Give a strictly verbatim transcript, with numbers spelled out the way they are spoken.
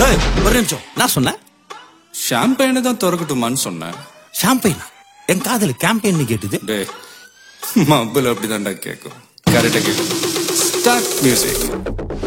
ஒரு நிமிஷம், நான் சொன்னேன் ஷாம்பெயினை தான் திறக்கட்டுமான்னு சொன்னேன். ஷாம்பெயினா? என் காதல கேம்பெயின் கேட்டுது. டே மబ్బுல அப்படிதான்டா கேட்கும். கரெக்டா கேட்கும். Start music.